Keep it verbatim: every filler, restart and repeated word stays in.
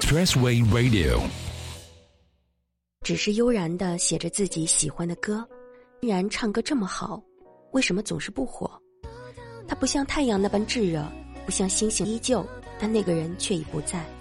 Expressway Radio。 只是悠然地写着自己喜欢的歌，依然唱歌这么好，为什么总是不火？他不像太阳那般炙热，不像星星依旧，但那个人却已不在。